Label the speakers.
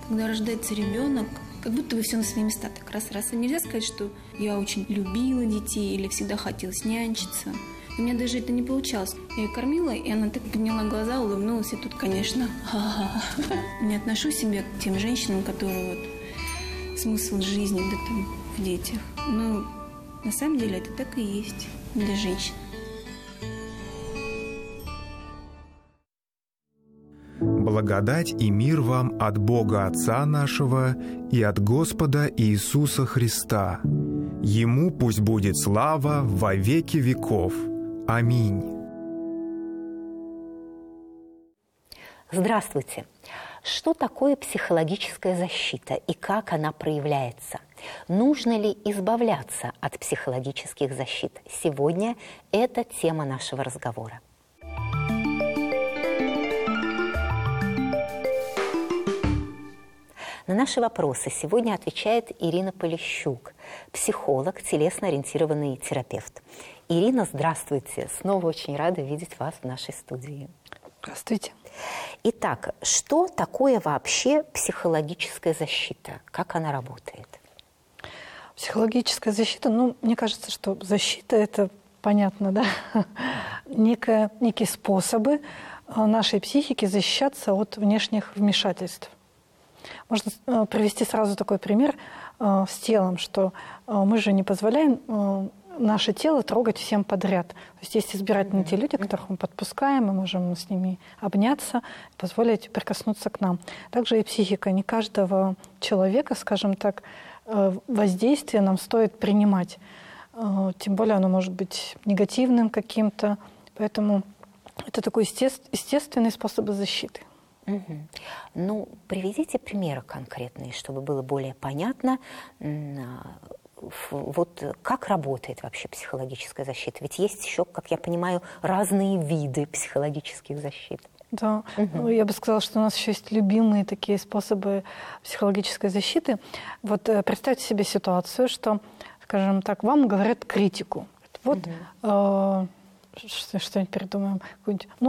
Speaker 1: Когда рождается ребенок, как будто бы все на свои места так раз-раз. И нельзя сказать, что я очень любила детей или всегда хотелось нянчиться. У меня даже это не получалось. Я ее кормила, и она так подняла глаза, улыбнулась, и тут, конечно, не отношу себя к тем женщинам, которые вот смысл жизни, да там, в детях. Но на самом деле это так и есть для женщин.
Speaker 2: Благодать и мир вам от Бога Отца нашего и от Господа Иисуса Христа. Ему пусть будет слава во веки веков. Аминь.
Speaker 3: Здравствуйте. Что такое психологическая защита и как она проявляется? Нужно ли избавляться от психологических защит? Сегодня это тема нашего разговора. На наши вопросы сегодня отвечает Ирина Полищук, психолог, телесно-ориентированный терапевт. Ирина, здравствуйте. Снова очень рада видеть вас в нашей студии.
Speaker 4: Здравствуйте.
Speaker 3: Итак, что такое вообще психологическая защита? Как она работает?
Speaker 4: Психологическая защита, мне кажется, что защита – это понятно, да? Некие способы нашей психики защищаться от внешних вмешательств. Можно привести сразу такой пример с телом, что мы же не позволяем наше тело трогать всем подряд. То есть есть избирательные те люди, которых мы подпускаем, мы можем с ними обняться, позволить прикоснуться к нам. Также и психика. Не каждого человека, скажем так, воздействие нам стоит принимать. Тем более оно может быть негативным каким-то. Поэтому это такой естественный способ защиты.
Speaker 3: Угу. Ну, приведите примеры конкретные, чтобы было более понятно, вот как работает вообще психологическая защита. Ведь есть еще, как я понимаю, разные виды психологических защит.
Speaker 4: Да, я бы сказала, что у нас еще есть любимые такие способы психологической защиты. Вот представьте себе ситуацию, что, скажем так, вам говорят критику. Вот что-нибудь придумаем.